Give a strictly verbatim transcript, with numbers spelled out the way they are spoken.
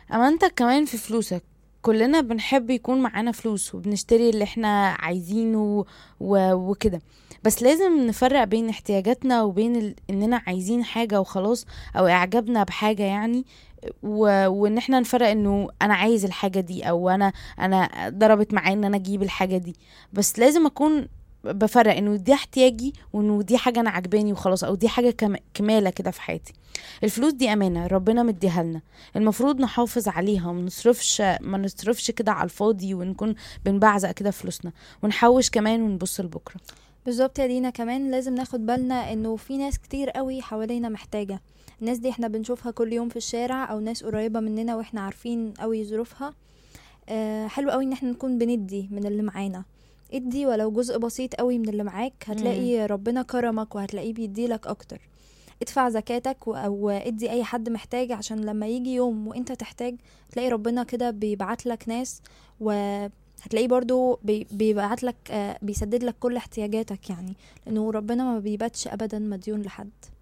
امانتك كمان في فلوسك. كلنا بنحب يكون معانا فلوس وبنشتري اللي احنا عايزينه و... وكده. بس لازم نفرق بين احتياجاتنا وبين ال... اننا عايزين حاجة وخلاص، او اعجابنا بحاجة يعني. و... وان احنا نفرق انه انا عايز الحاجة دي، او انا انا ضربت معايا ان انا اجيب الحاجة دي. بس لازم اكون بفرق انه دي احتياجي، وانه دي حاجة انا عجباني وخلاص، او دي حاجة كم... كمالة كده في حياتي. الفلوس دي امانة ربنا مديها لنا، المفروض نحافظ عليها وما نصرفش ما نصرفش كده على الفاضي، ونكون بنبعزق كده فلوسنا، ونحوش كمان ونبص لبكرة. بالظبط يا دينا، كمان لازم ناخد بالنا انه في ناس كتير قوي حوالينا محتاجة. الناس دي احنا بنشوفها كل يوم في الشارع، او ناس قريبة مننا واحنا عارفين قوي ظروفها. آه حلو قوي ان احنا نكون بندي من اللي معانا. ادي ولو جزء بسيط قوي من اللي معاك، مم. هتلاقي ربنا كرمك وهتلاقيه بيديلك اكتر. ادفع زكاتك و- او ادي اي حد محتاج، عشان لما يجي يوم وانت تحتاج تلاقي ربنا كده بيبعت لك ناس، وهتلاقيه برضو بي- بيبعت لك، آه، بيسدد لك كل احتياجاتك يعني، لانه ربنا ما بيباتش ابدا مديون لحد.